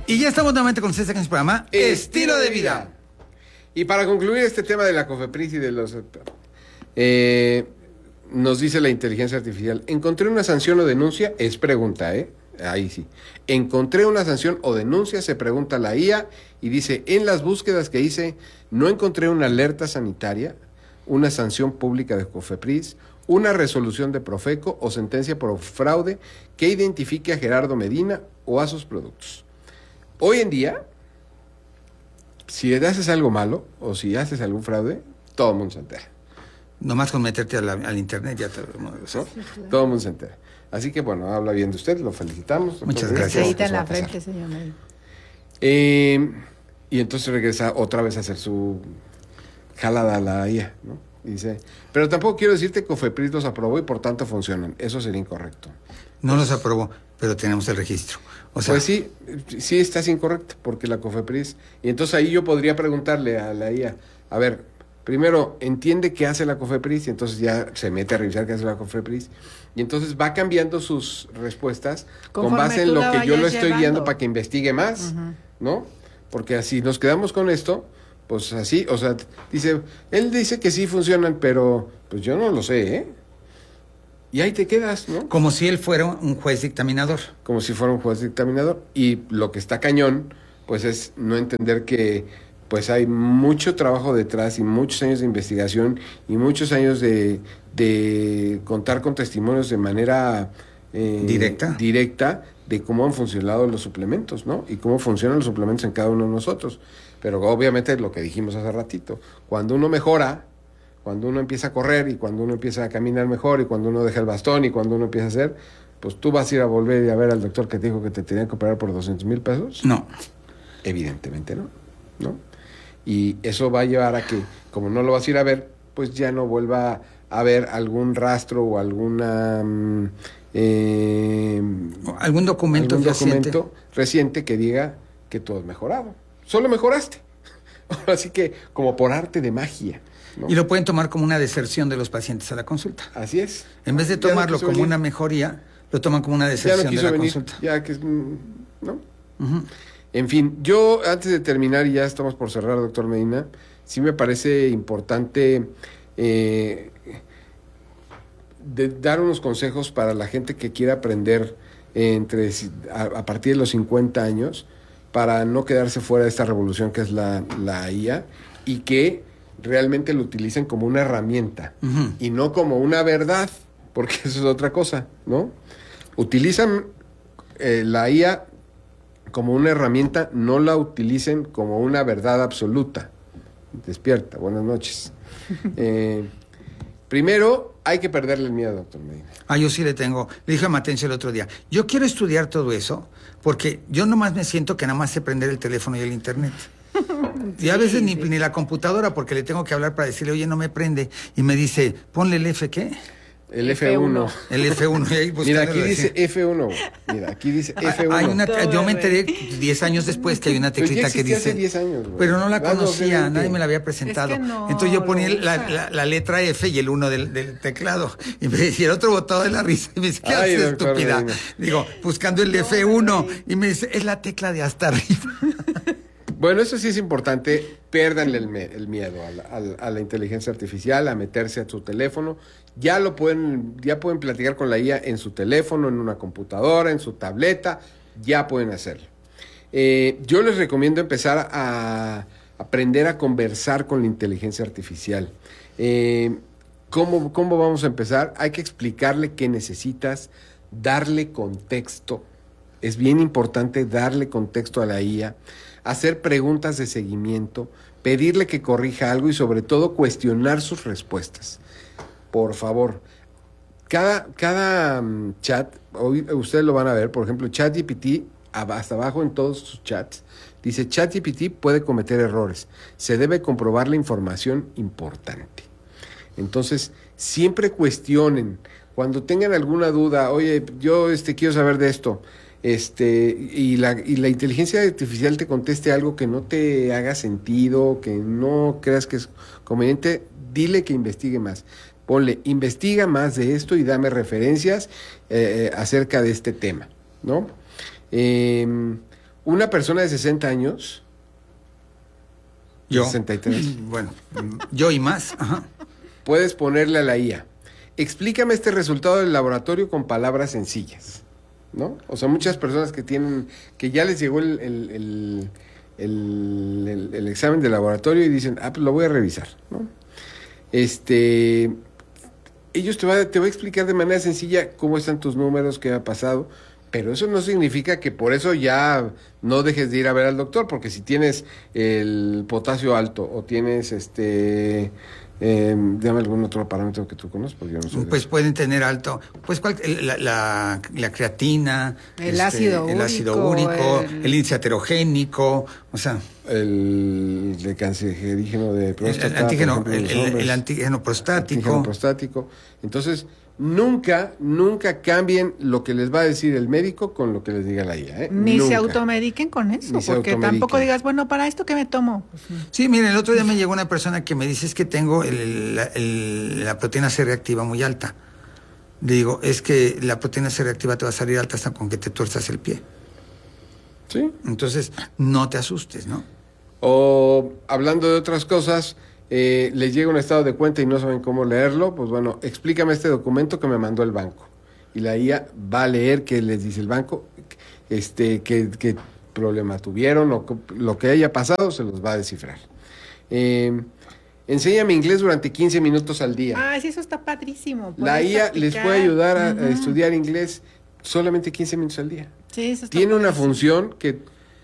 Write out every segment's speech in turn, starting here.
Y ya estamos nuevamente con ustedes en este programa Estilo de Vida. Y para concluir este tema de la COFEPRIS y de los... nos dice la inteligencia artificial, encontré una sanción o denuncia, es pregunta, ahí sí. Encontré una sanción o denuncia, se pregunta la IA, y dice, en las búsquedas que hice, no encontré una alerta sanitaria, una sanción pública de COFEPRIS, una resolución de Profeco o sentencia por fraude que identifique a Gerardo Medina o a sus productos. Hoy en día, si haces algo malo o si haces algún fraude, todo el mundo se entera. Nomás con meterte al internet ya te lo ¿no? Todo el mundo se entera. Así que bueno, habla bien de usted, lo felicitamos. Muchas gracias. En la frente, señor Medina. Y entonces regresa otra vez a hacer su jalada a la IA, ¿no? Y dice, pero tampoco quiero decirte que COFEPRIS los aprobó y por tanto funcionan. Eso sería incorrecto. No los aprobó, pero tenemos el registro. O sea, pues sí estás incorrecto, porque la COFEPRIS... Y entonces ahí yo podría preguntarle a la IA, a ver, primero, entiende qué hace la COFEPRIS, y entonces ya se mete a revisar qué hace la COFEPRIS, y entonces va cambiando sus respuestas con base en lo que yo lo estoy guiando para que investigue más, ¿no? Porque así nos quedamos con esto, pues así, o sea, él dice que sí funcionan, pero pues yo no lo sé, Y ahí te quedas, ¿no? Como si él fuera un juez dictaminador. Como si fuera un juez dictaminador. Y lo que está cañón, pues es no entender que pues hay mucho trabajo detrás y muchos años de investigación y muchos años de contar con testimonios de manera directa de cómo han funcionado los suplementos, ¿no? Y cómo funcionan los suplementos en cada uno de nosotros. Pero obviamente lo que dijimos hace ratito, cuando uno mejora, cuando uno empieza a correr y cuando uno empieza a caminar mejor y cuando uno deja el bastón y cuando uno empieza a hacer, pues tú vas a ir a volver a ver al doctor que te dijo que te tenía que operar por 200,000 pesos. No. Evidentemente no. Y eso va a llevar a que, como no lo vas a ir a ver, pues ya no vuelva a haber algún rastro o alguna... algún documento reciente que diga que tú has mejorado. Solo mejoraste. Así que, como por arte de magia, ¿no? Y lo pueden tomar como una deserción de los pacientes a la consulta. Así es. En vez de tomarlo como una mejoría, lo toman como una deserción de la consulta. Ya que ¿no? En fin, yo antes de terminar, y ya estamos por cerrar, doctor Medina, sí me parece importante dar unos consejos para la gente que quiera aprender a partir de los 50 años, para no quedarse fuera de esta revolución que es la IA, y que realmente lo utilicen como una herramienta y no como una verdad, porque eso es otra cosa, ¿no? Utilizan la IA como una herramienta, no la utilicen como una verdad absoluta. Despierta, buenas noches. Primero, hay que perderle el miedo, doctor Medina. Yo sí le tengo. Le dije a Matencio el otro día, yo quiero estudiar todo eso, porque yo nomás me siento que nada más sé prender el teléfono y el internet. Sí, y a veces ni la computadora, porque le tengo que hablar para decirle, oye, no me prende. Y me dice, ponle el F, ¿qué? El F1. El F1. Y ahí mira, aquí dice F1. Mira, aquí dice F1. Hay yo me enteré 10 años después que hay una teclita que dice... hace 10 años. Pero no la conocía, nadie me la había presentado. Es que no, entonces yo ponía la letra F y el 1 del teclado. Y me decía, el otro botado de la risa. Y me dice, ¿qué haces, estúpida? Medina. Digo, buscando el F1. Y me dice, es la tecla de hasta arriba. Bueno, eso sí es importante, pérdanle el miedo a la inteligencia artificial, a meterse a su teléfono. Ya pueden platicar con la IA en su teléfono, en una computadora, en su tableta, ya pueden hacerlo. Yo les recomiendo empezar a aprender a conversar con la inteligencia artificial. ¿Cómo vamos a empezar? Hay que explicarle qué necesitas, darle contexto. Es bien importante darle contexto a la IA, hacer preguntas de seguimiento, pedirle que corrija algo y sobre todo cuestionar sus respuestas. Por favor, cada chat, hoy ustedes lo van a ver, por ejemplo, ChatGPT, hasta abajo en todos sus chats, dice ChatGPT puede cometer errores, se debe comprobar la información importante. Entonces, siempre cuestionen, cuando tengan alguna duda, oye, yo quiero saber de esto, y la inteligencia artificial te conteste algo que no te haga sentido, que no creas que es conveniente, dile que investigue más. Ponle, investiga más de esto y dame referencias acerca de este tema, ¿no? Una persona de 60 años, Yo. 63, Bueno, yo y más. Ajá. puedes ponerle a la IA, explícame este resultado del laboratorio con palabras sencillas, ¿no? O sea, muchas personas que ya les llegó el examen de laboratorio y dicen, pues lo voy a revisar, ¿no? Ellos te va a explicar de manera sencilla cómo están tus números, qué ha pasado, pero eso no significa que por eso ya no dejes de ir a ver al doctor, porque si tienes el potasio alto o tienes dame algún otro parámetro que tú conoces, porque yo no sé. Pues pueden tener alto, pues la creatina, el ácido úrico, el índice heterogénico, o sea, el cancerígeno de próstata, el antígeno prostático. Entonces, nunca cambien lo que les va a decir el médico con lo que les diga la IA. Ni nunca se automediquen con eso, porque tampoco digas, bueno, para esto, ¿qué me tomo? Sí, miren, el otro día me llegó una persona que me dice, es que tengo la proteína C reactiva muy alta. Le digo, es que la proteína C reactiva te va a salir alta hasta con que te tuerzas el pie. Sí. Entonces, no te asustes, ¿no? O hablando de otras cosas, les llega un estado de cuenta y no saben cómo leerlo, pues bueno, explícame este documento que me mandó el banco. Y la IA va a leer qué les dice el banco, qué problema tuvieron o lo que haya pasado, se los va a descifrar. Enséñame inglés durante 15 minutos al día. Sí, eso está padrísimo. La IA les puede ayudar a estudiar inglés solamente 15 minutos al día. Sí, eso está Tiene una función que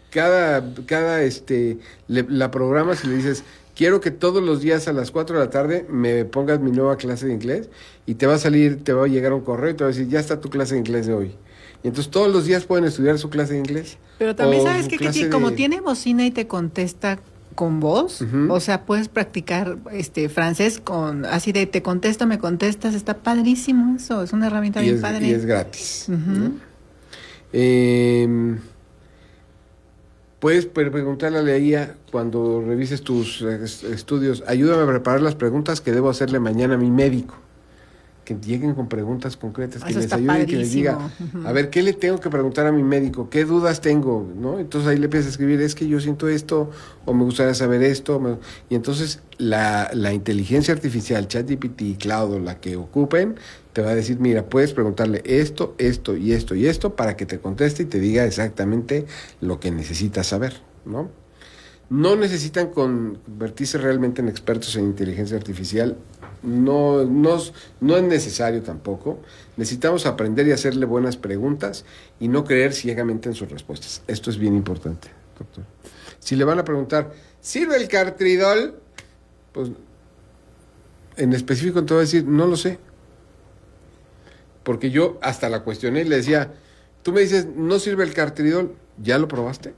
la programas y le dices, quiero que todos los días a las 4 de la tarde me pongas mi nueva clase de inglés y te va a llegar un correo y te va a decir, ya está tu clase de inglés de hoy. Y entonces todos los días pueden estudiar su clase de inglés. Pero también sabes que como tiene bocina y te contesta con voz, o sea, puedes practicar francés con así de te contesto, me contestas, está padrísimo eso, es una herramienta bien padre. Y es gratis. ¿No? Puedes preguntarle a la IA cuando revises tus estudios, ayúdame a preparar las preguntas que debo hacerle mañana a mi médico. Que lleguen con preguntas concretas, que les ayude y que les diga, a ver, ¿qué le tengo que preguntar a mi médico? ¿Qué dudas tengo? ¿No? Entonces ahí le empiezas a escribir, es que yo siento esto, o me gustaría saber esto. Y entonces la inteligencia artificial, ChatGPT, Cloud, o la que ocupen, te va a decir, mira, puedes preguntarle esto, esto y esto y esto para que te conteste y te diga exactamente lo que necesitas saber, ¿no? No necesitan convertirse realmente en expertos en inteligencia artificial. No es necesario tampoco. Necesitamos aprender y hacerle buenas preguntas y no creer ciegamente en sus respuestas. Esto es bien importante, doctor. Si le van a preguntar, ¿sirve el Cartridol? Pues en específico te va a decir, no lo sé. Porque yo hasta la cuestioné y le decía, tú me dices, no sirve el Cartridol, ¿ya lo probaste?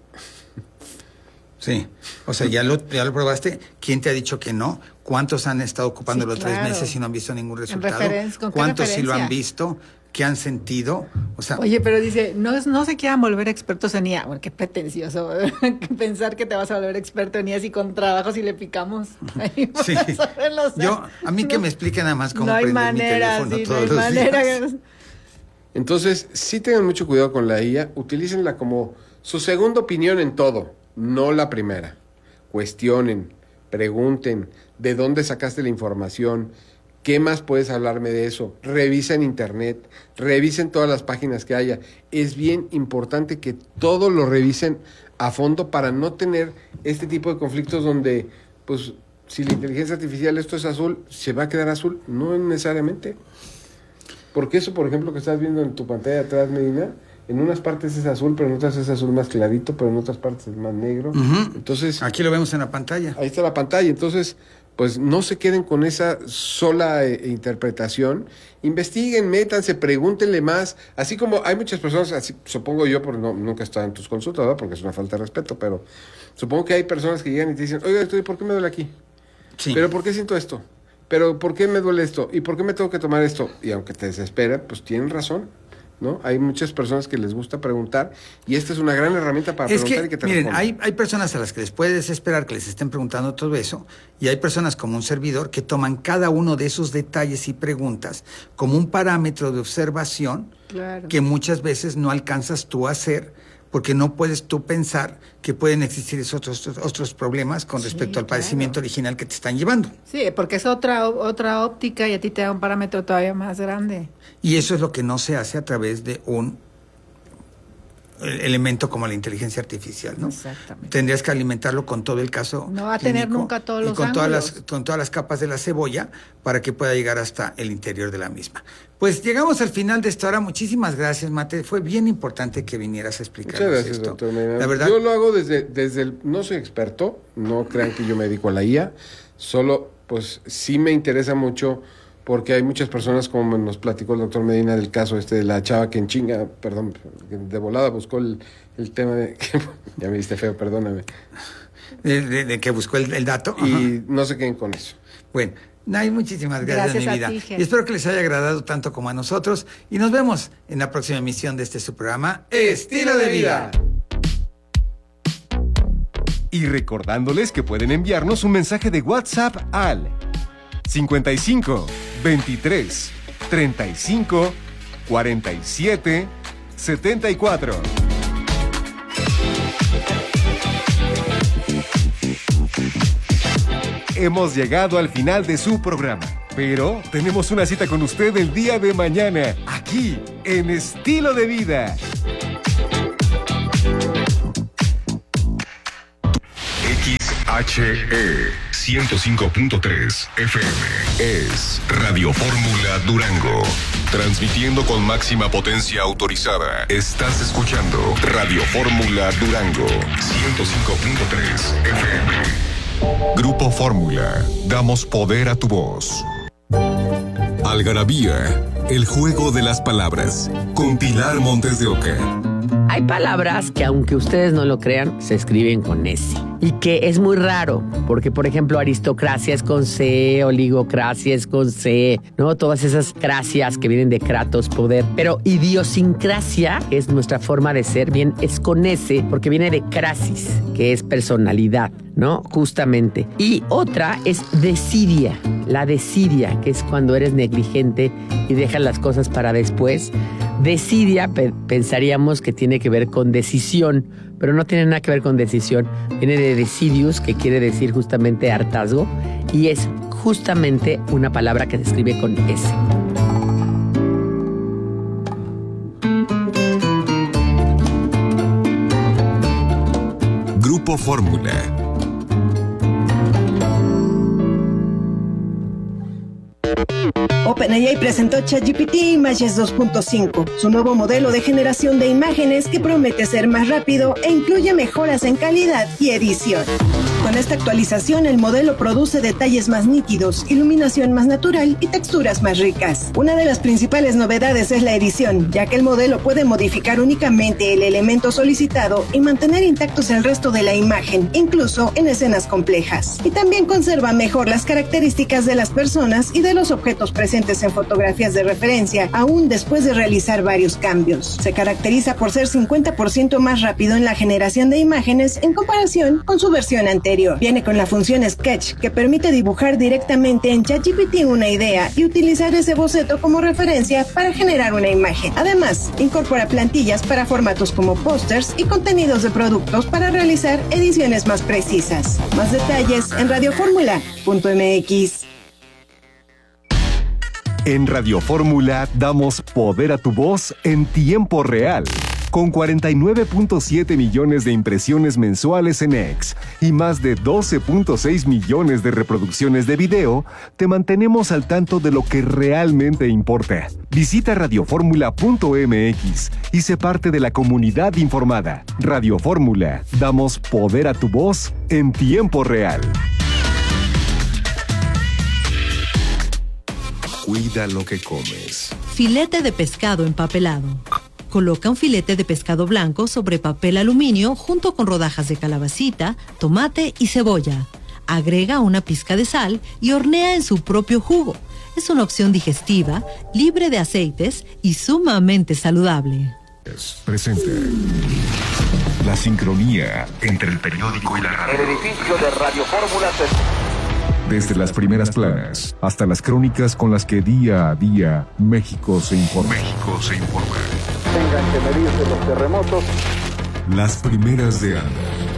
Sí, o sea, ya lo probaste. ¿Quién te ha dicho que no? ¿Cuántos han estado ocupándolo 3 meses y no han visto ningún resultado? ¿Cuántos sí lo han visto? ¿Qué han sentido? O sea, oye, pero dice, no se quieran volver expertos en IA. Bueno, qué pretencioso pensar que te vas a volver experto en IA si con trabajos y le picamos. Sí. A mí que me expliquen nada más cómo prender mi teléfono todos los días. Entonces, sí tengan mucho cuidado con la IA. Utilícenla como su segunda opinión en todo. No la primera. Cuestionen, pregunten, ¿de dónde sacaste la información? ¿Qué más puedes hablarme de eso? Revisen internet, revisen todas las páginas que haya. Es bien importante que todo lo revisen a fondo para no tener este tipo de conflictos donde, pues, si la inteligencia artificial esto es azul, ¿se va a quedar azul? No necesariamente. Porque eso, por ejemplo, que estás viendo en tu pantalla de atrás, Medina, en unas partes es azul, pero en otras es azul más clarito, pero en otras partes es más negro. Entonces, aquí lo vemos en la pantalla. Ahí está la pantalla. Entonces, pues no se queden con esa sola interpretación. Investiguen, métanse, pregúntenle más. Así como hay muchas personas, así, supongo yo, porque nunca he estado en tus consultas, ¿verdad? Porque es una falta de respeto, pero supongo que hay personas que llegan y te dicen, oiga, ¿por qué me duele aquí? Sí. ¿Pero por qué siento esto? ¿Pero por qué me duele esto? ¿Y por qué me tengo que tomar esto? Y aunque te desespera, pues tienen razón, ¿no? Hay muchas personas que les gusta preguntar y esta es una gran herramienta para preguntar y que te respondan. Hay personas a las que les puede desesperar que les estén preguntando todo eso y hay personas como un servidor que toman cada uno de esos detalles y preguntas como un parámetro de observación que muchas veces no alcanzas tú a hacer porque no puedes tú pensar que pueden existir esos otros problemas con respecto al padecimiento original que te están llevando. Sí, porque es otra óptica y a ti te da un parámetro todavía más grande. Y eso es lo que no se hace a través de un elemento como la inteligencia artificial, ¿no? Exactamente. Tendrías que alimentarlo con todo el caso no va a tener nunca todos los ángulos. Con todas las capas de la cebolla para que pueda llegar hasta el interior de la misma. Pues llegamos al final de esta hora. Muchísimas gracias, Mate. Fue bien importante que vinieras a explicarnos esto. Muchas gracias, doctor Medina. La verdad, yo lo hago desde el... No soy experto, no crean que yo me dedico a la IA, solo pues sí me interesa mucho porque hay muchas personas, como nos platicó el doctor Medina, del caso de la chava que de volada buscó el tema de... ya me diste feo, perdóname. De que buscó el dato. Y no se queden con eso. Bueno, Nay, muchísimas gracias, mi vida. Ti, y espero que les haya agradado tanto como a nosotros. Y nos vemos en la próxima emisión de su programa, Estilo de Vida. Y recordándoles que pueden enviarnos un mensaje de WhatsApp al 55 23 35 47 74. Hemos llegado al final de su programa, pero tenemos una cita con usted el día de mañana, aquí en Estilo de Vida. XHE 105.3 FM es Radio Fórmula Durango. Transmitiendo con máxima potencia autorizada. Estás escuchando Radio Fórmula Durango 105.3 FM. Grupo Fórmula. Damos poder a tu voz. Algarabía. El juego de las palabras. Con Pilar Montes de Oca. Hay palabras que, aunque ustedes no lo crean, se escriben con S. Y que es muy raro, porque, por ejemplo, aristocracia es con C, oligocracia es con C, ¿no? Todas esas cracias que vienen de kratos, poder. Pero idiosincrasia, que es nuestra forma de ser, bien, es con S, porque viene de crasis, que es personalidad, ¿no? Justamente. Y otra es desidia. La desidia, que es cuando eres negligente y dejas las cosas para después. Desidia, pensaríamos que tiene que ver con decisión, pero no tiene nada que ver con decisión. Viene de decidius, que quiere decir justamente hartazgo, y es justamente una palabra que se escribe con S. Grupo Fórmula. OpenAI presentó ChatGPT Images 2.5, su nuevo modelo de generación de imágenes que promete ser más rápido e incluye mejoras en calidad y edición. Con esta actualización, el modelo produce detalles más nítidos, iluminación más natural y texturas más ricas. Una de las principales novedades es la edición, ya que el modelo puede modificar únicamente el elemento solicitado y mantener intactos el resto de la imagen, incluso en escenas complejas. Y también conserva mejor las características de las personas y de los objetos presentes en fotografías de referencia, aún después de realizar varios cambios. Se caracteriza por ser 50% más rápido en la generación de imágenes en comparación con su versión anterior. Viene con la función Sketch, que permite dibujar directamente en ChatGPT una idea y utilizar ese boceto como referencia para generar una imagen. Además, incorpora plantillas para formatos como pósters y contenidos de productos para realizar ediciones más precisas. Más detalles en radioformula.mx. En Radio Fórmula damos poder a tu voz en tiempo real. Con 49.7 millones de impresiones mensuales en X y más de 12.6 millones de reproducciones de video, te mantenemos al tanto de lo que realmente importa. Visita radioformula.mx y sé parte de la comunidad informada. Radio Fórmula, damos poder a tu voz en tiempo real. Cuida lo que comes. Filete de pescado empapelado. Coloca un filete de pescado blanco sobre papel aluminio junto con rodajas de calabacita, tomate y cebolla. Agrega una pizca de sal y hornea en su propio jugo. Es una opción digestiva, libre de aceites y sumamente saludable. Presenta la sincronía entre el periódico y la radio. El edificio de Radio Fórmula Desde las primeras planas hasta las crónicas con las que día a día México se informa. Tengan que medirse los terremotos. Las primeras de Anda.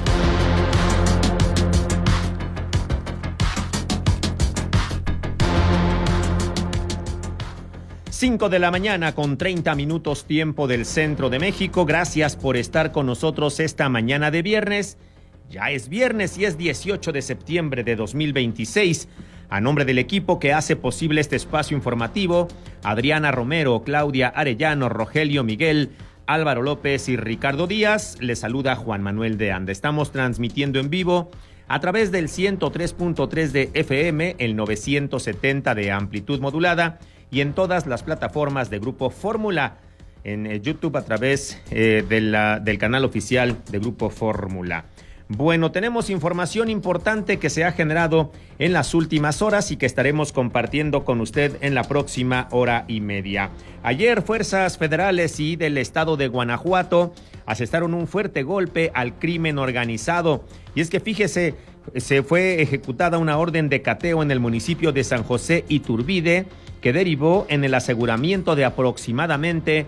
Cinco de la mañana con 30 minutos tiempo del centro de México. Gracias por estar con nosotros esta mañana de viernes. Ya es viernes y es 18 de septiembre de 2026. A nombre del equipo que hace posible este espacio informativo, Adriana Romero, Claudia Arellano, Rogelio Miguel, Álvaro López y Ricardo Díaz, les saluda Juan Manuel de Anda. Estamos transmitiendo en vivo a través del 103.3 de FM, el 970 de amplitud modulada y en todas las plataformas de Grupo Fórmula, en YouTube a través del canal oficial de Grupo Fórmula. Bueno, tenemos información importante que se ha generado en las últimas horas y que estaremos compartiendo con usted en la próxima hora y media. Ayer, fuerzas federales y del estado de Guanajuato asestaron un fuerte golpe al crimen organizado. Y es que fíjese, se fue ejecutada una orden de cateo en el municipio de San José Iturbide, que derivó en el aseguramiento de aproximadamente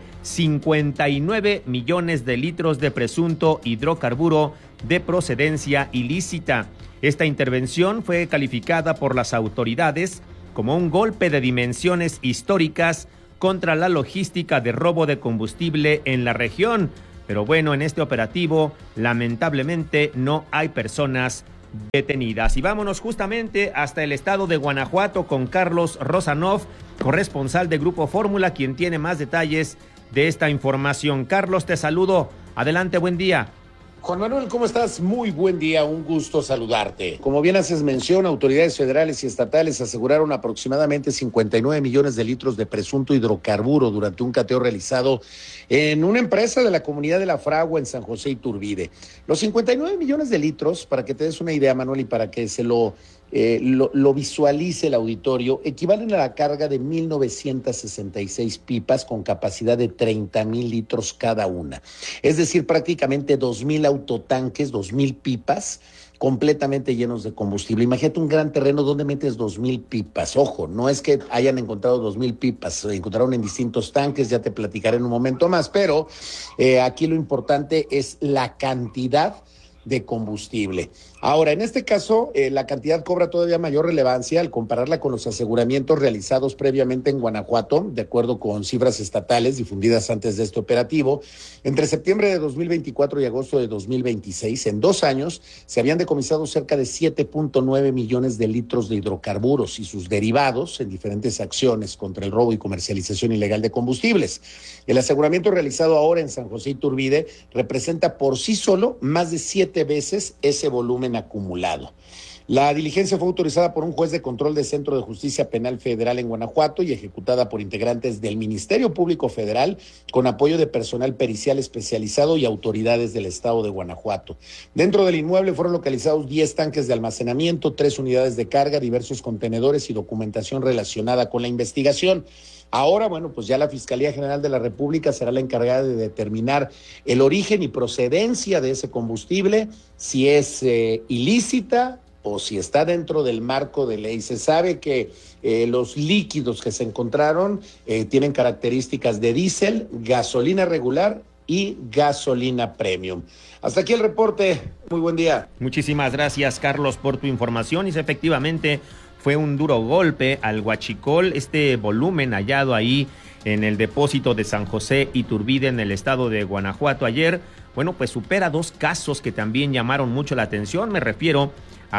59 millones de litros de presunto hidrocarburo de procedencia ilícita. Esta intervención fue calificada por las autoridades como un golpe de dimensiones históricas contra la logística de robo de combustible en la región. Pero bueno, en este operativo, lamentablemente, no hay personas detenidas. Y vámonos justamente hasta el estado de Guanajuato con Carlos Rosanov, corresponsal de Grupo Fórmula, quien tiene más detalles de esta información. Carlos, te saludo. Adelante, buen día. Juan Manuel, ¿cómo estás? Muy buen día, un gusto saludarte. Como bien haces mención, autoridades federales y estatales aseguraron aproximadamente 59 millones de litros de presunto hidrocarburo durante un cateo realizado en una empresa de la comunidad de La Fragua en San José Iturbide. Los 59 millones de litros, para que te des una idea, Manuel, y para que se lo visualice el auditorio, equivalen a la carga de 1,966 pipas con capacidad de 30,000 litros cada una. Es decir, prácticamente 2,000 autotanques, 2,000 pipas completamente llenos de combustible. Imagínate un gran terreno donde metes 2,000 pipas. Ojo, no es que hayan encontrado 2,000 pipas, se encontraron en distintos tanques, ya te platicaré en un momento más, pero aquí lo importante es la cantidad de combustible. Ahora, en este caso, la cantidad cobra todavía mayor relevancia al compararla con los aseguramientos realizados previamente en Guanajuato, de acuerdo con cifras estatales difundidas antes de este operativo. Entre septiembre de 2024 y agosto de 2026, en 2 años, se habían decomisado cerca de 7.9 millones de litros de hidrocarburos y sus derivados en diferentes acciones contra el robo y comercialización ilegal de combustibles. El aseguramiento realizado ahora en San José Iturbide representa por sí solo más de 7 veces ese volumen acumulado. La diligencia fue autorizada por un juez de control del Centro de Justicia Penal Federal en Guanajuato y ejecutada por integrantes del Ministerio Público Federal con apoyo de personal pericial especializado y autoridades del estado de Guanajuato. Dentro del inmueble fueron localizados 10 tanques de almacenamiento, 3 unidades de carga, diversos contenedores y documentación relacionada con la investigación. Ahora, bueno, pues ya la Fiscalía General de la República será la encargada de determinar el origen y procedencia de ese combustible, si es ilícita o si está dentro del marco de ley. Se sabe que los líquidos que se encontraron tienen características de diésel, gasolina regular y gasolina premium. Hasta aquí el reporte. Muy buen día. Muchísimas gracias, Carlos, por tu información. Y efectivamente fue un duro golpe al huachicol, este volumen hallado ahí en el depósito de San José Iturbide en el estado de Guanajuato ayer. Bueno, pues supera 2 casos que también llamaron mucho la atención. Me refiero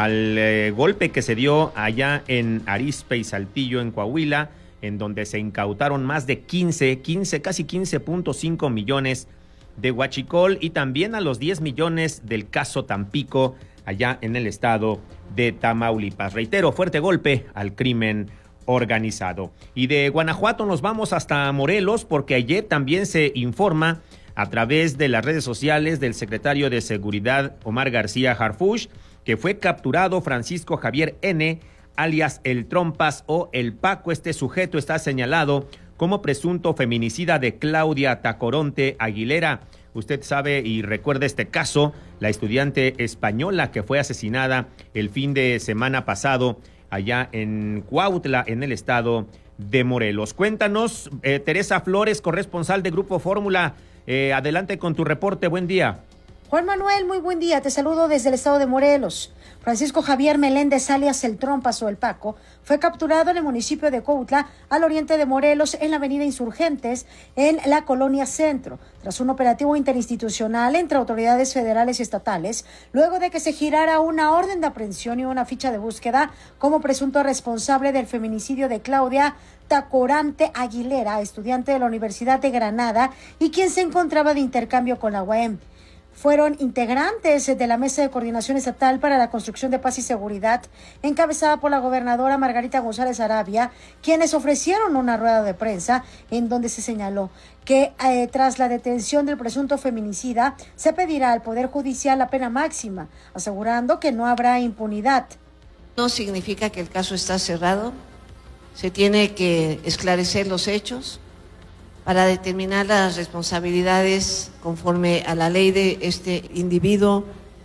al golpe que se dio allá en Arizpe y Saltillo, en Coahuila, en donde se incautaron más de casi 15.5 millones de huachicol, y también a los 10 millones del caso Tampico, allá en el estado de Tamaulipas. Reitero, fuerte golpe al crimen organizado. Y de Guanajuato nos vamos hasta Morelos, porque ayer también se informa a través de las redes sociales del secretario de Seguridad, Omar García Harfuch, que fue capturado Francisco Javier N., alias El Trompas o El Paco. Este sujeto está señalado como presunto feminicida de Claudia Tacoronte Aguilera. Usted sabe y recuerda este caso, la estudiante española que fue asesinada el fin de semana pasado allá en Cuautla, en el estado de Morelos. Cuéntanos, Teresa Flores, corresponsal de Grupo Fórmula. Adelante con tu reporte, buen día. Juan Manuel, muy buen día. Te saludo desde el estado de Morelos. Francisco Javier Meléndez, alias El Trompas o El Paco, fue capturado en el municipio de Cuautla, al oriente de Morelos, en la avenida Insurgentes, en la colonia Centro, tras un operativo interinstitucional entre autoridades federales y estatales, luego de que se girara una orden de aprehensión y una ficha de búsqueda como presunto responsable del feminicidio de Claudia Tacorante Aguilera, estudiante de la Universidad de Granada y quien se encontraba de intercambio con la UAM. Fueron integrantes de la Mesa de Coordinación Estatal para la Construcción de Paz y Seguridad, encabezada por la gobernadora Margarita González Arabia, quienes ofrecieron una rueda de prensa en donde se señaló que tras la detención del presunto feminicida se pedirá al Poder Judicial la pena máxima, asegurando que no habrá impunidad. No significa que el caso está cerrado, se tiene que esclarecer los hechos para determinar las responsabilidades conforme a la ley de este individuo.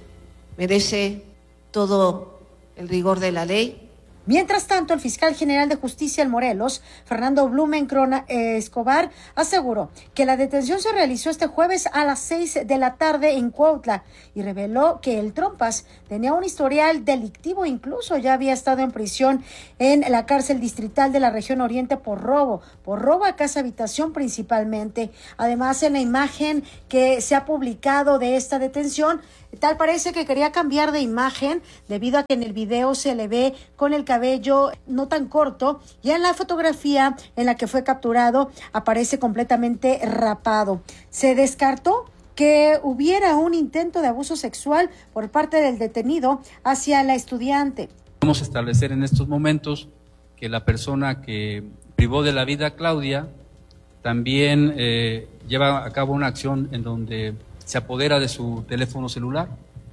Merece todo el rigor de la ley. Mientras tanto, el fiscal general de justicia en Morelos, Fernando Blumenkron Escobar, aseguró que la detención se realizó este jueves a las 6 de la tarde en Cuautla y reveló que el Trompas tenía un historial delictivo, incluso ya había estado en prisión en la cárcel distrital de la región oriente por robo a casa habitación principalmente. Además, en la imagen que se ha publicado de esta detención, tal parece que quería cambiar de imagen debido a que en el video se le ve con el cabello no tan corto y en la fotografía en la que fue capturado aparece completamente rapado. Se descartó que hubiera un intento de abuso sexual por parte del detenido hacia la estudiante. Vamos a establecer en estos momentos que la persona que privó de la vida a Claudia también lleva a cabo una acción en donde se apodera de su teléfono celular,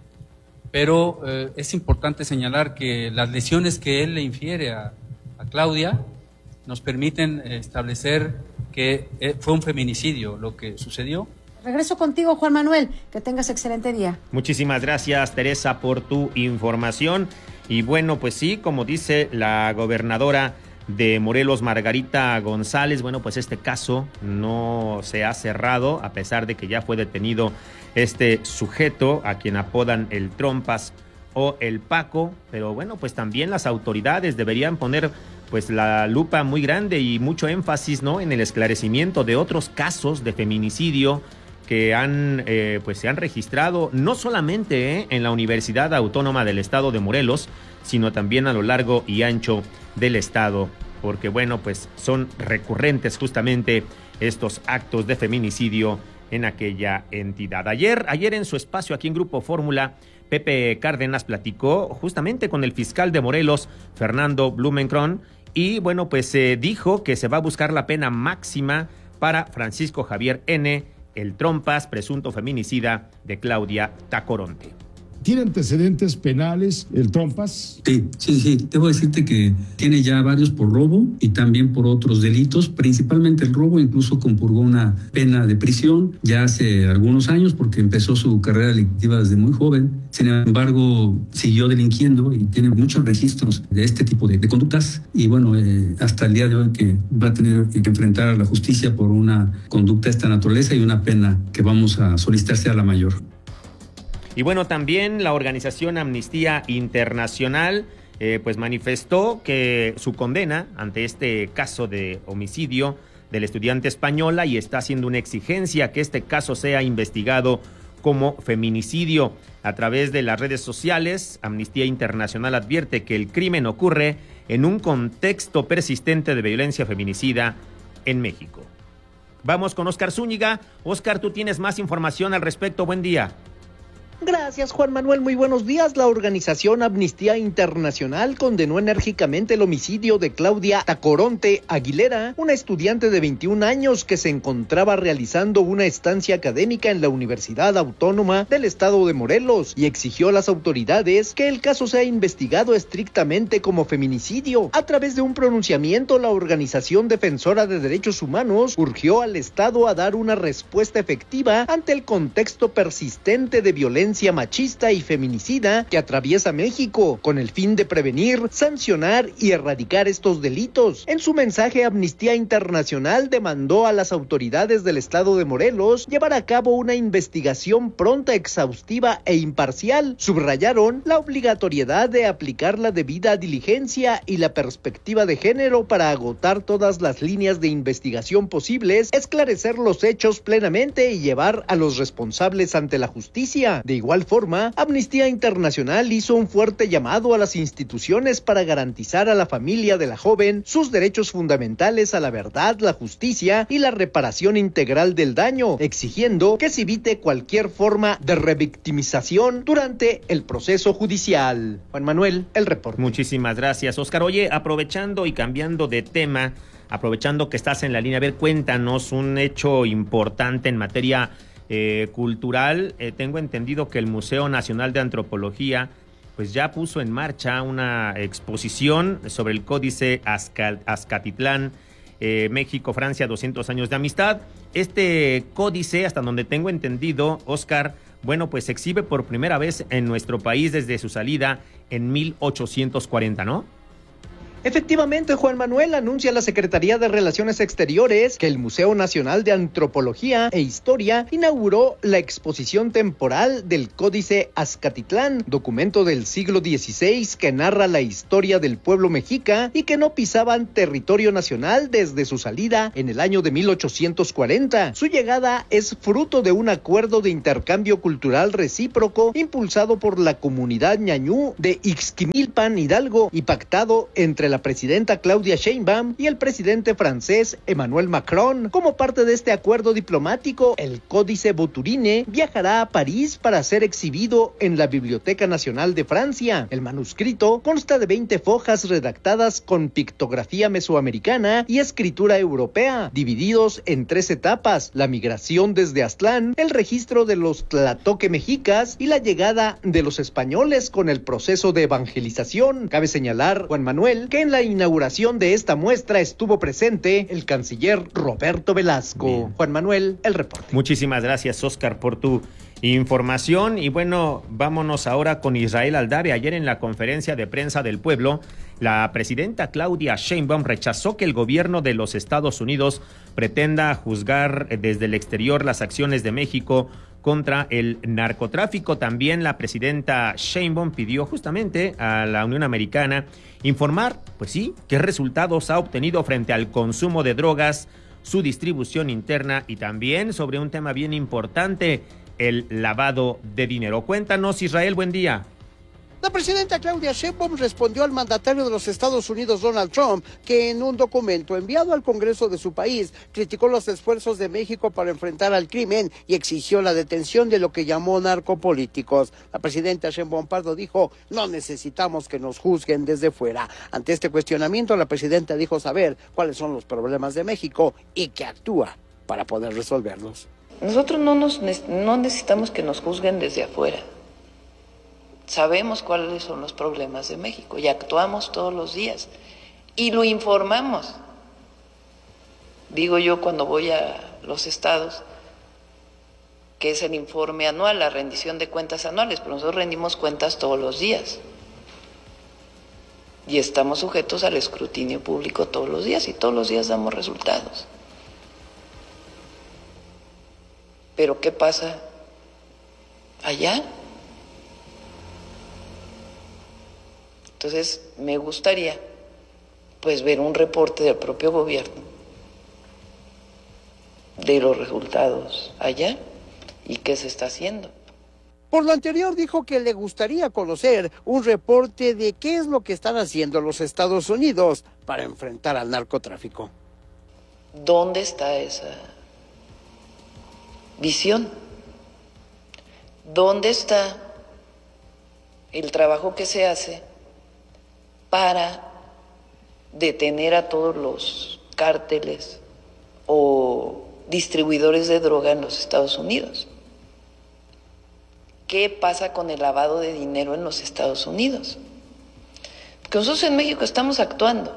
pero es importante señalar que las lesiones que él le infiere a Claudia nos permiten establecer que fue un feminicidio lo que sucedió. Regreso contigo, Juan Manuel, que tengas excelente día. Muchísimas gracias, Teresa, por tu información. Y bueno, pues sí, como dice la gobernadora de Morelos, Margarita González, bueno, pues este caso no se ha cerrado, a pesar de que ya fue detenido este sujeto a quien apodan el Trompas o el Paco, pero bueno, pues también las autoridades deberían poner pues la lupa muy grande y mucho énfasis, ¿no?, en el esclarecimiento de otros casos de feminicidio que se han registrado no solamente en la Universidad Autónoma del Estado de Morelos, sino también a lo largo y ancho del estado, porque bueno, pues son recurrentes justamente estos actos de feminicidio en aquella entidad. Ayer en su espacio aquí en Grupo Fórmula, Pepe Cárdenas platicó justamente con el fiscal de Morelos, Fernando Blumenkron, y bueno, pues dijo que se va a buscar la pena máxima para Francisco Javier N., el Trompas, presunto feminicida de Claudia Tacoronte. ¿Tiene antecedentes penales el Trompas? Sí. Debo decirte que tiene ya varios por robo y también por otros delitos, principalmente el robo. Incluso compurgó una pena de prisión ya hace algunos años porque empezó su carrera delictiva desde muy joven. Sin embargo, siguió delinquiendo y tiene muchos registros de este tipo de conductas. Y bueno, hasta el día de hoy que va a tener que enfrentar a la justicia por una conducta de esta naturaleza y una pena que vamos a solicitar sea la mayor. Y bueno, también la organización Amnistía Internacional pues manifestó que su condena ante este caso de homicidio del estudiante española y está haciendo una exigencia que este caso sea investigado como feminicidio. A través de las redes sociales, Amnistía Internacional advierte que el crimen ocurre en un contexto persistente de violencia feminicida en México. Vamos con Óscar Zúñiga. Óscar, tú tienes más información al respecto. Buen día. Gracias, Juan Manuel. Muy buenos días. La organización Amnistía Internacional condenó enérgicamente el homicidio de Claudia Tacoronte Aguilera, una estudiante de 21 años que se encontraba realizando una estancia académica en la Universidad Autónoma del Estado de Morelos, y exigió a las autoridades que el caso sea investigado estrictamente como feminicidio. A través de un pronunciamiento, la organización defensora de derechos humanos urgió al Estado a dar una respuesta efectiva ante el contexto persistente de violencia violencia machista y feminicida que atraviesa México, con el fin de prevenir, sancionar y erradicar estos delitos. En su mensaje, Amnistía Internacional demandó a las autoridades del estado de Morelos llevar a cabo una investigación pronta, exhaustiva e imparcial. Subrayaron la obligatoriedad de aplicar la debida diligencia y la perspectiva de género para agotar todas las líneas de investigación posibles, esclarecer los hechos plenamente y llevar a los responsables ante la justicia. De igual forma, Amnistía Internacional hizo un fuerte llamado a las instituciones para garantizar a la familia de la joven sus derechos fundamentales a la verdad, la justicia y la reparación integral del daño, exigiendo que se evite cualquier forma de revictimización durante el proceso judicial. Juan Manuel, el reporte. Muchísimas gracias, Oscar. Oye, aprovechando y cambiando de tema, aprovechando que estás en la línea, a ver, cuéntanos un hecho importante en materia cultural. Tengo entendido que el Museo Nacional de Antropología pues ya puso en marcha una exposición sobre el Códice Azcatitlán, México-Francia, 200 años de amistad. Este códice, hasta donde tengo entendido, Oscar, bueno, pues se exhibe por primera vez en nuestro país desde su salida en 1840, ¿no? Efectivamente, Juan Manuel, anuncia la Secretaría de Relaciones Exteriores que el Museo Nacional de Antropología e Historia inauguró la exposición temporal del Códice Azcatitlán, documento del siglo XVI que narra la historia del pueblo mexica y que no pisaban territorio nacional desde su salida en el año de 1840. Su llegada es fruto de un acuerdo de intercambio cultural recíproco impulsado por la comunidad ñañú de Ixquimilpan, Hidalgo, y pactado entre la presidenta Claudia Sheinbaum y el presidente francés Emmanuel Macron. Como parte de este acuerdo diplomático, el Códice Bouturine viajará a París para ser exhibido en la Biblioteca Nacional de Francia. El manuscrito consta de 20 hojas redactadas con pictografía mesoamericana y escritura europea, divididos en 3 etapas: la migración desde Aztlán, el registro de los tlatoque mexicas y la llegada de los españoles con el proceso de evangelización. Cabe señalar, Juan Manuel, que en la inauguración de esta muestra estuvo presente el canciller Roberto Velasco. Bien. Juan Manuel, el reporte. Muchísimas gracias, Oscar, por tu información. Y bueno, vámonos ahora con Israel Aldave. Ayer en la conferencia de prensa del pueblo, la presidenta Claudia Sheinbaum rechazó que el gobierno de los Estados Unidos pretenda juzgar desde el exterior las acciones de México contra el narcotráfico. También la presidenta Sheinbaum pidió justamente a la Unión Americana informar, pues sí, qué resultados ha obtenido frente al consumo de drogas, su distribución interna y también sobre un tema bien importante, el lavado de dinero. Cuéntanos, Israel, buen día. La presidenta Claudia Sheinbaum respondió al mandatario de los Estados Unidos, Donald Trump, que en un documento enviado al Congreso de su país criticó los esfuerzos de México para enfrentar al crimen y exigió la detención de lo que llamó narcopolíticos. La presidenta Sheinbaum Pardo dijo: no necesitamos que nos juzguen desde fuera. Ante este cuestionamiento, la presidenta dijo saber cuáles son los problemas de México y que actúa para poder resolverlos. Nosotros no necesitamos que nos juzguen desde afuera. Sabemos cuáles son los problemas de México y actuamos todos los días y lo informamos. Digo yo cuando voy a los estados, que es el informe anual, la rendición de cuentas anuales, pero nosotros rendimos cuentas todos los días y estamos sujetos al escrutinio público todos los días y todos los días damos resultados. Pero ¿qué pasa allá? Entonces, me gustaría, pues, ver un reporte del propio gobierno de los resultados allá y qué se está haciendo. Por lo anterior, dijo que le gustaría conocer un reporte de qué es lo que están haciendo los Estados Unidos para enfrentar al narcotráfico. ¿Dónde está esa visión? ¿Dónde está el trabajo que se hace para detener a todos los cárteles o distribuidores de droga en los Estados Unidos? ¿Qué pasa con el lavado de dinero en los Estados Unidos? Porque nosotros en México estamos actuando.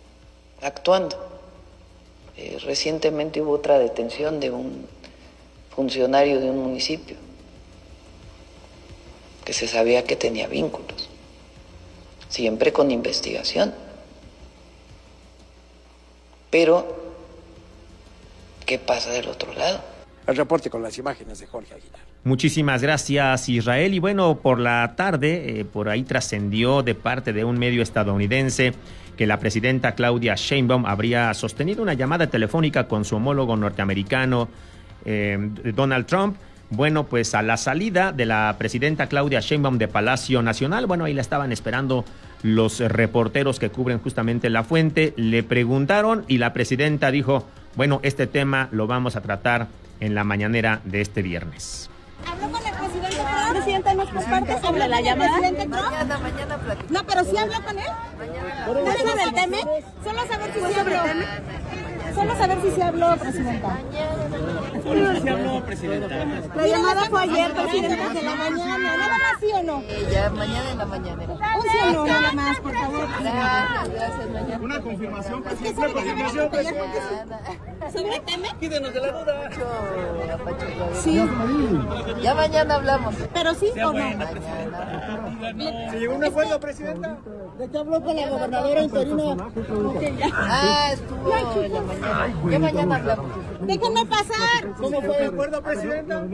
Recientemente hubo otra detención de un funcionario de un municipio que se sabía que tenía vínculos, siempre con investigación. Pero, ¿qué pasa del otro lado? El reporte con las imágenes de Jorge Aguilar. Muchísimas gracias, Israel. Y bueno, por la tarde, por ahí trascendió de parte de un medio estadounidense que la presidenta Claudia Sheinbaum habría sostenido una llamada telefónica con su homólogo norteamericano, Donald Trump. Bueno, pues a la salida de la presidenta Claudia Sheinbaum de Palacio Nacional, bueno, ahí la estaban esperando los reporteros que cubren justamente la fuente. Le preguntaron y la presidenta dijo, bueno, este tema lo vamos a tratar en la mañanera de este viernes. ¿Habló con el presidente Trump? ¿Presidente nos comparte sobre la llamada? Mañana platicamos. No, pero ¿sí habló con él? ¿No es sobre el tema? Solo saber si sí habló. Solo saber si se habló, presidenta. Solo si habló, presidenta. La llamada fue ayer, presidenta, de la mañana. ¿Nada más sí o no? Ya, mañana en la mañanera. Un sí o no, nada más, por favor. Gracias, mañana. Una confirmación, presidenta. ¿Sobre el tema? Quídenos de la duda. Sí. Ya mañana hablamos. ¿Pero sí o no? ¿Se llegó a un acuerdo, presidenta? ¿De qué habló con la gobernadora interina? Estuvo en la mañana. Ya mañana hablamos. Déjenme pasar. ¿Cómo fue el acuerdo, presidenta?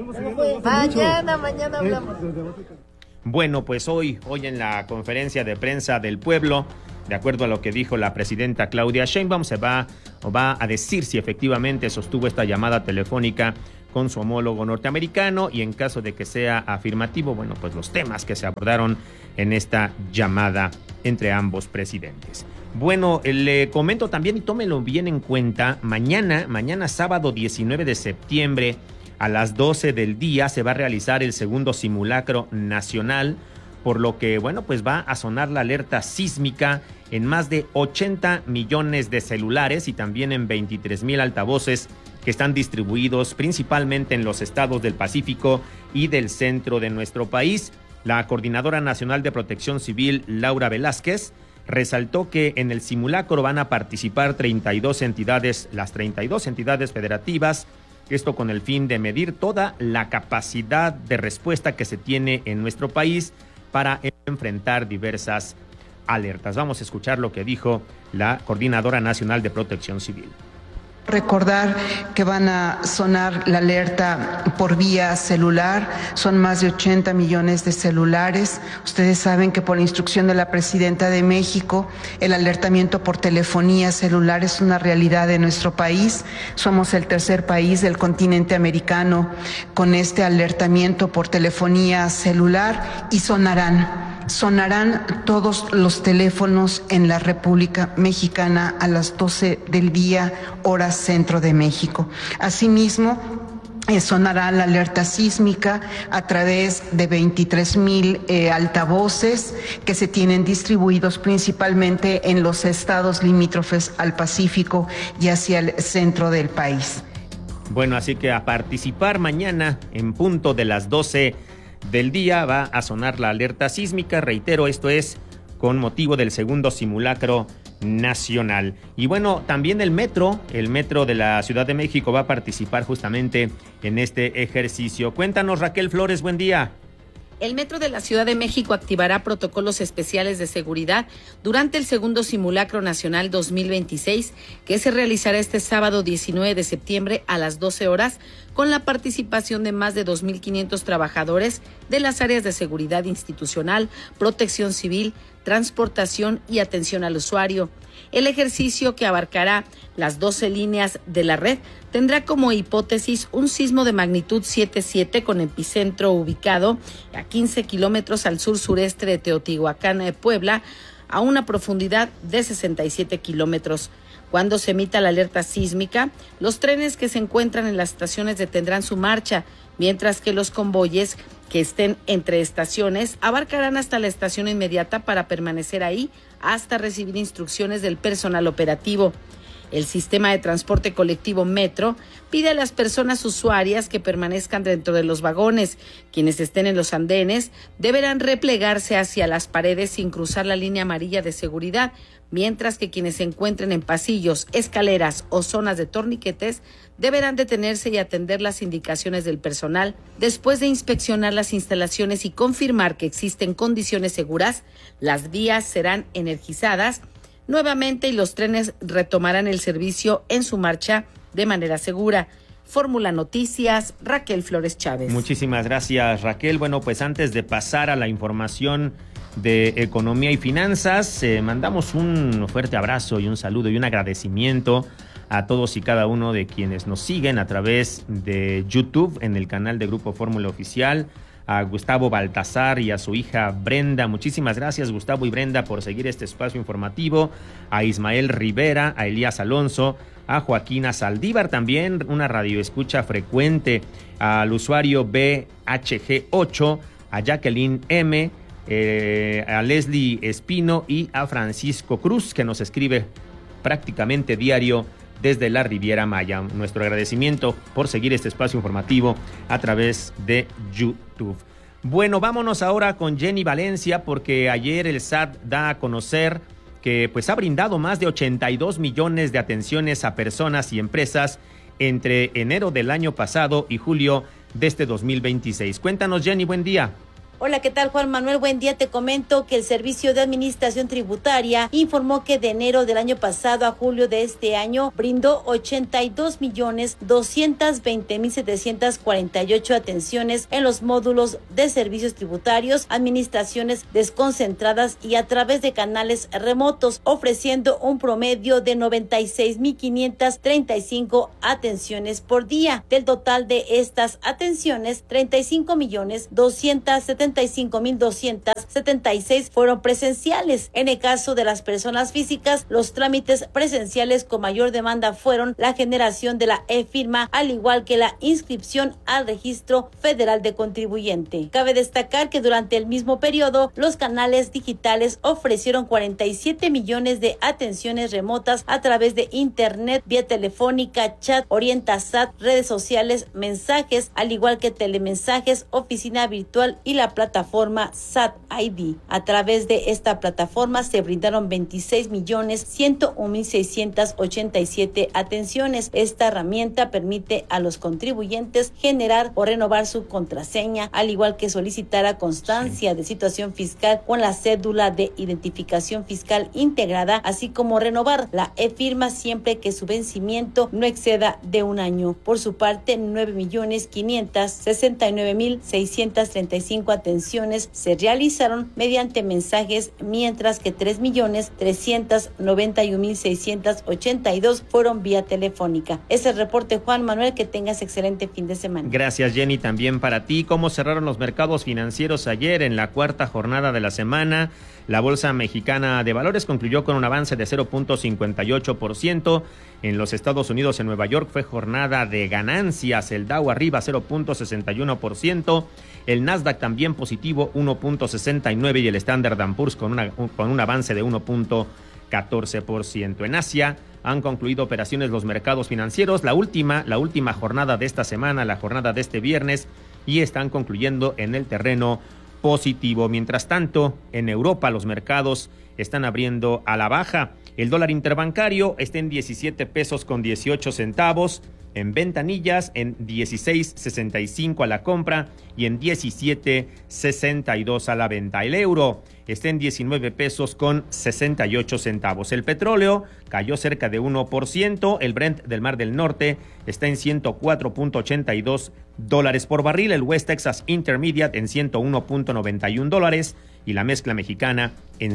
Mañana hablamos. Bueno, pues hoy en la conferencia de prensa del pueblo, de acuerdo a lo que dijo la presidenta Claudia Sheinbaum, va a decir si efectivamente sostuvo esta llamada telefónica con su homólogo norteamericano y en caso de que sea afirmativo, bueno, pues los temas que se abordaron en esta llamada entre ambos presidentes. Bueno, le comento también y tómelo bien en cuenta, mañana sábado 19 de septiembre a las 12 del día se va a realizar el segundo simulacro nacional, por lo que, bueno, pues va a sonar la alerta sísmica en más de 80 millones de celulares y también en 23,000 altavoces que están distribuidos principalmente en los estados del Pacífico y del centro de nuestro país. La Coordinadora Nacional de Protección Civil, Laura Velázquez, resaltó que en el simulacro van a participar 32 entidades, las 32 entidades federativas, esto con el fin de medir toda la capacidad de respuesta que se tiene en nuestro país para enfrentar diversas alertas. Vamos a escuchar lo que dijo la Coordinadora Nacional de Protección Civil. Recordar que van a sonar la alerta por vía celular, son más de 80 millones de celulares. Ustedes saben que por instrucción de la Presidenta de México, el alertamiento por telefonía celular es una realidad de nuestro país. Somos el tercer país del continente americano con este alertamiento por telefonía celular y sonarán todos los teléfonos en la República Mexicana a las 12 del día, hora centro de México. Asimismo, sonará la alerta sísmica a través de 23,000 altavoces que se tienen distribuidos principalmente en los estados limítrofes al Pacífico y hacia el centro del país. Bueno, así que a participar mañana en punto de las 12 del día va a sonar la alerta sísmica. Reitero, esto es con motivo del segundo simulacro nacional. Y bueno, también el metro de la Ciudad de México va a participar justamente en este ejercicio. Cuéntanos, Raquel Flores, buen día. El Metro de la Ciudad de México activará protocolos especiales de seguridad durante el segundo simulacro nacional 2026, que se realizará este sábado 19 de septiembre a las 12 horas, con la participación de más de 2,500 trabajadores de las áreas de seguridad institucional, protección civil, transportación y atención al usuario. El ejercicio, que abarcará las 12 líneas de la red, tendrá como hipótesis un sismo de magnitud 7.7 con epicentro ubicado a 15 kilómetros al sur-sureste de Teotihuacán, Puebla, a una profundidad de 67 kilómetros. Cuando se emita la alerta sísmica, los trenes que se encuentran en las estaciones detendrán su marcha, mientras que los convoyes que estén entre estaciones abarcarán hasta la estación inmediata para permanecer ahí hasta recibir instrucciones del personal operativo. El sistema de transporte colectivo Metro pide a las personas usuarias que permanezcan dentro de los vagones. Quienes estén en los andenes deberán replegarse hacia las paredes sin cruzar la línea amarilla de seguridad, mientras que quienes se encuentren en pasillos, escaleras o zonas de torniquetes deberán detenerse y atender las indicaciones del personal. Después de inspeccionar las instalaciones y confirmar que existen condiciones seguras, las vías serán energizadas nuevamente y los trenes retomarán el servicio en su marcha de manera segura. Fórmula Noticias, Raquel Flores Chávez. Muchísimas gracias, Raquel. Bueno, pues antes de pasar a la información de economía y finanzas, mandamos un fuerte abrazo y un saludo y un agradecimiento a todos y cada uno de quienes nos siguen a través de YouTube en el canal de Grupo Fórmula Oficial, a Gustavo Baltasar y a su hija Brenda. Muchísimas gracias, Gustavo y Brenda, por seguir este espacio informativo, a Ismael Rivera, a Elías Alonso, a Joaquina Saldívar también, una radioescucha frecuente, al usuario BHG8, a Jacqueline M., a Leslie Espino y a Francisco Cruz, que nos escribe prácticamente diario desde la Riviera Maya. Nuestro agradecimiento por seguir este espacio informativo a través de YouTube. Bueno, vámonos ahora con Jenny Valencia, porque ayer el SAT da a conocer que pues ha brindado más de 82 millones de atenciones a personas y empresas entre enero del año pasado y julio de este 2026. Cuéntanos, Jenny, buen día. Hola, ¿qué tal, Juan Manuel? Buen día. Te comento que el Servicio de Administración Tributaria informó que de enero del año pasado a julio de este año brindó 82.220.748 atenciones en los módulos de servicios tributarios, administraciones desconcentradas y a través de canales remotos, ofreciendo un promedio de 96.535 atenciones por día. Del total de estas atenciones, 35.275.276 fueron presenciales. En el caso de las personas físicas, los trámites presenciales con mayor demanda fueron la generación de la e-firma, al igual que la inscripción al Registro Federal de Contribuyente. Cabe destacar que durante el mismo periodo, los canales digitales ofrecieron 47 millones de atenciones remotas a través de Internet, vía telefónica, chat, OrientaSat, redes sociales, mensajes, al igual que telemensajes, oficina virtual y la plataforma SAT ID. A través de esta plataforma se brindaron 26.101.687 atenciones. Esta herramienta permite a los contribuyentes generar o renovar su contraseña, al igual que solicitar a constancia de situación fiscal con la cédula de identificación fiscal integrada, así como renovar la e-firma siempre que su vencimiento no exceda de un año. Por su parte, 9.569.635 atenciones se realizaron mediante mensajes, mientras que 3.391.682 fueron vía telefónica. Es el reporte, Juan Manuel, que tengas excelente fin de semana. Gracias, Jenny, también para ti. ¿Cómo cerraron los mercados financieros ayer en la cuarta jornada de la semana? La Bolsa Mexicana de Valores concluyó con un avance de 0.58%. En los Estados Unidos, en Nueva York, fue jornada de ganancias. El Dow arriba 0.61%. El Nasdaq también positivo 1.69% y el Standard & Poor's con un avance de 1.14%. En Asia han concluido operaciones los mercados financieros, la última jornada de esta semana, la jornada de este viernes, y están concluyendo en el terreno positivo. Mientras tanto, en Europa los mercados están abriendo a la baja. El dólar interbancario está en 17 pesos con 18 centavos. En ventanillas en 16.65 a la compra y en 17.62 a la venta. El euro está en 19 pesos con 68 centavos. El petróleo cayó cerca de 1%. El Brent del Mar del Norte está en $104.82 por barril. El West Texas Intermediate en $101.91 y la mezcla mexicana en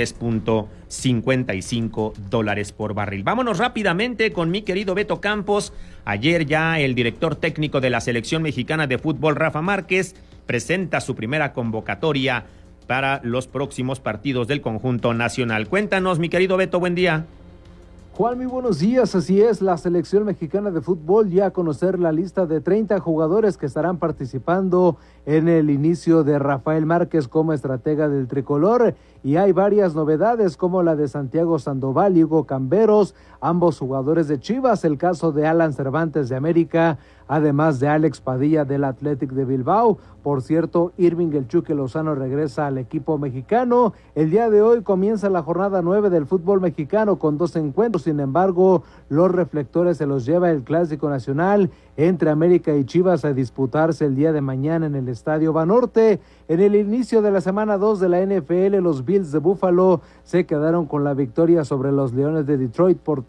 $103.55 por barril. Vámonos rápidamente con mi querido Beto Campos. Ayer ya el director técnico de la selección mexicana de fútbol, Rafa Márquez, presenta su primera convocatoria para los próximos partidos del conjunto nacional. Cuéntanos, mi querido Beto, buen día. Juan, muy buenos días. Así es, la selección mexicana de fútbol ya a conocer la lista de 30 jugadores que estarán participando en el inicio de Rafael Márquez como estratega del tricolor, y hay varias novedades como la de Santiago Sandoval y Hugo Camberos, ambos jugadores de Chivas, el caso de Alan Cervantes de América, además de Alex Padilla del Athletic de Bilbao. Por cierto, Irving El Chucky Lozano regresa al equipo mexicano. El día de hoy comienza la jornada 9 del fútbol mexicano con 2 encuentros. Sin embargo, los reflectores se los lleva el Clásico Nacional entre América y Chivas a disputarse el día de mañana en el Estadio Banorte. En el inicio de la semana 2 de la NFL, los Bills de Buffalo se quedaron con la victoria sobre los Leones de Detroit por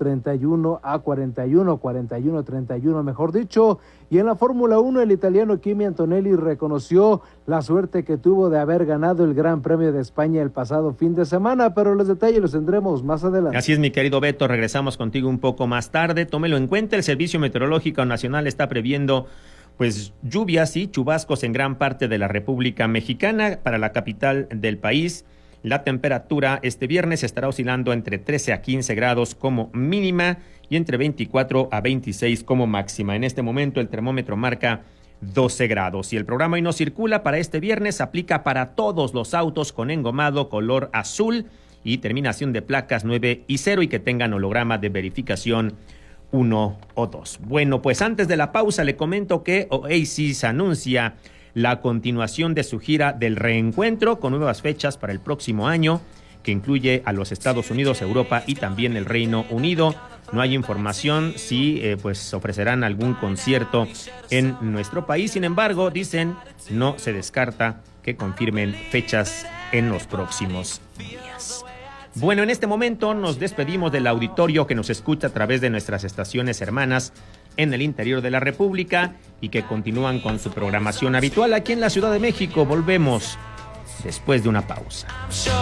41-31, mejor dicho. Y en la Fórmula 1, el italiano Kimi Antonelli reconoció la suerte que tuvo de haber ganado el Gran Premio de España el pasado fin de semana, pero los detalles los tendremos más adelante. Así es, mi querido Beto, regresamos contigo un poco más tarde. Tómelo en cuenta, el Servicio Meteorológico Nacional está previendo lluvias y chubascos en gran parte de la República Mexicana. Para la capital del país, la temperatura este viernes estará oscilando entre 13 a 15 grados como mínima y entre 24 a 26 como máxima. En este momento el termómetro marca 12 grados y el programa Hoy No Circula para este viernes aplica para todos los autos con engomado color azul y terminación de placas 9 y 0 y que tengan holograma de verificación 1 o 2. Bueno, pues antes de la pausa le comento que Oasis anuncia la continuación de su gira del reencuentro con nuevas fechas para el próximo año, que incluye a los Estados Unidos, Europa y también el Reino Unido. No hay información si ofrecerán algún concierto en nuestro país. Sin embargo, dicen, no se descarta que confirmen fechas en los próximos días. Bueno, en este momento nos despedimos del auditorio que nos escucha a través de nuestras estaciones hermanas en el interior de la República y que continúan con su programación habitual aquí en la Ciudad de México. Volvemos después de una pausa.